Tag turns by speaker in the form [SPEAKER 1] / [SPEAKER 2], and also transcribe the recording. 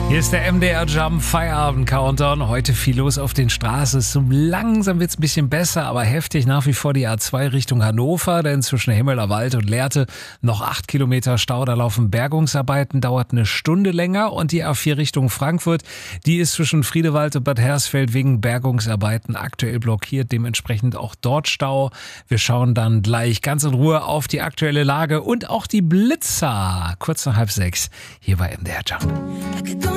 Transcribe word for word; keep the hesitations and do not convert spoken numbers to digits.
[SPEAKER 1] Hier ist der M D R Jump Feierabend Countdown. Heute viel los auf den Straßen. So langsam wird's ein bisschen besser, aber heftig nach wie vor die A zwei Richtung Hannover, denn zwischen Himmelerwald und Lehrte noch acht Kilometer Stau. Da laufen Bergungsarbeiten, dauert eine Stunde länger. Und die A vier Richtung Frankfurt, die ist zwischen Friedewald und Bad Hersfeld wegen Bergungsarbeiten aktuell blockiert. Dementsprechend auch dort Stau. Wir schauen dann gleich ganz in Ruhe auf die aktuelle Lage und auch die Blitzer. Kurz nach halb sechs hier bei M D R Jump.